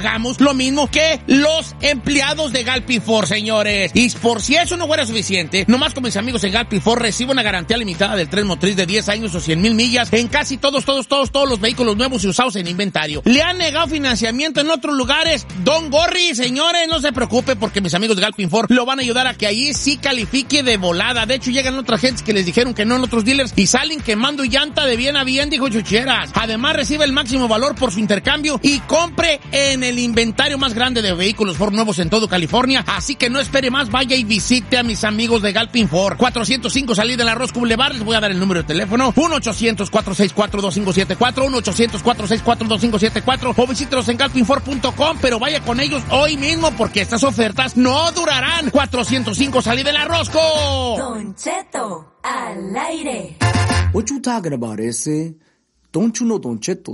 pagamos lo mismo que los empleados de Galpin Ford, señores. Y por si eso no fuera suficiente, nomás con mis amigos en Galpin Ford recibo una garantía limitada del tren motriz de 10 años o 100,000 millas en casi todos los vehículos nuevos y usados en inventario. ¿Le han negado financiamiento en otros lugares? Don Gorri, señores, no se preocupe porque mis amigos de Galpin Ford lo van a ayudar a que ahí sí califique de volada. De hecho, llegan otras gentes que les dijeron que no en otros dealers y salen quemando llanta de bien a bien, dijo Chucheras. Además, recibe el máximo valor por su intercambio y compre en el inventario más grande de vehículos Ford nuevos en todo California. Así que no espere más, vaya y visite a mis amigos de Galpin Ford. 405 Salida del Arroz Boulevard. Les voy a dar el número de teléfono. 1-800-464-2574, 1-800-464-2574, o visítelos en galpinford.com, pero vaya con ellos hoy mismo porque estas ofertas no durarán. 405 Salida del Arrozco. Don Cheto al aire. What you talking about, ese? Don't you know Don Cheto